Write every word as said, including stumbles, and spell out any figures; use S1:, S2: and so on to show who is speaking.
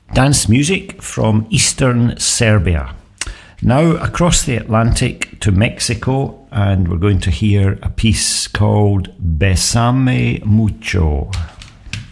S1: Dance music from Eastern Serbia. Now across the Atlantic to Mexico, and we're going to hear a piece called Besame Mucho.